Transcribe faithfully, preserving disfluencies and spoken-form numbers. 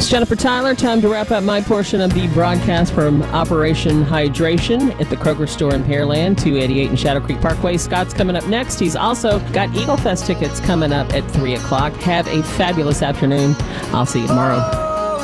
It's Jennifer Tyler. Time to wrap up my portion of the broadcast from Operation Hydration at the Kroger store in Pearland, two eighty-eight in Shadow Creek Parkway. Scott's coming up next. He's also got Eagle Fest tickets coming up at three o'clock. Have a fabulous afternoon. I'll see you tomorrow.